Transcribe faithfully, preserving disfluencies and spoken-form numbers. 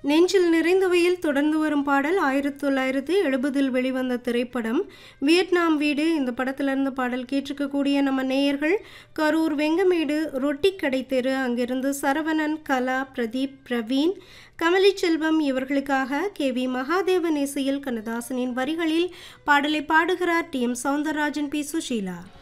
நெஞ்சில் நிறைந்தவையில் தொடர்ந்து வரும் பாடல் ஆயிரத்தி தொள்ளாயிரத்தி எழுபதில் வெளிவந்த திரைப்படம் வியட்நாம் வீடு. இந்த படத்திலிருந்து பாடல் கேட்டிருக்கக்கூடிய நம்ம நேயர்கள் கரூர் வெங்கமேடு ரொட்டி கடை தெரு, அங்கிருந்து சரவணன், கலா, பிரதீப், பிரவீன், கமலி செல்வம் இவர்களுக்காக கே வி மகாதேவன் இசையில் கண்ணதாசனின் வரிகளில் பாடலை பாடுகிறார் D M Soundararajan, B Sushila.